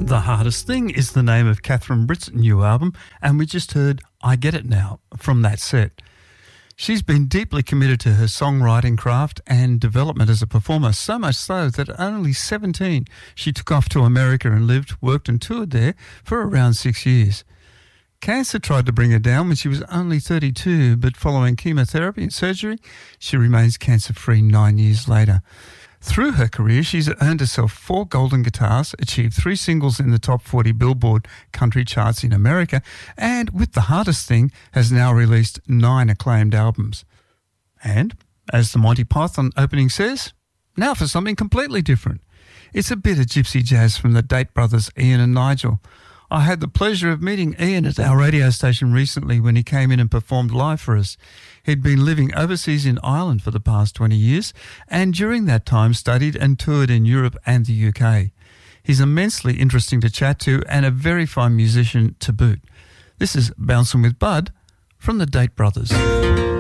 The Hardest Thing is the name of Catherine Britt's new album, and we just heard I Get It Now from that set. She's been deeply committed to her songwriting craft and development as a performer, so much so that at only 17 she took off to America and lived, worked and toured there for around 6 years. Cancer tried to bring her down when she was only 32, but following chemotherapy and surgery, she remains cancer-free 9 years later. Through her career, she's earned herself 4 golden guitars, achieved 3 singles in the top 40 Billboard country charts in America, and with The Hardest Thing, has now released 9 acclaimed albums. And, as the Monty Python opening says, now for something completely different. It's a bit of gypsy jazz from the Date brothers, Ian and Nigel. I had the pleasure of meeting Ian at our radio station recently when he came in and performed live for us. He'd been living overseas in Ireland for the past 20 years and during that time studied and toured in Europe and the UK. He's immensely interesting to chat to and a very fine musician to boot. This is Bouncing with Bud from the Date brothers.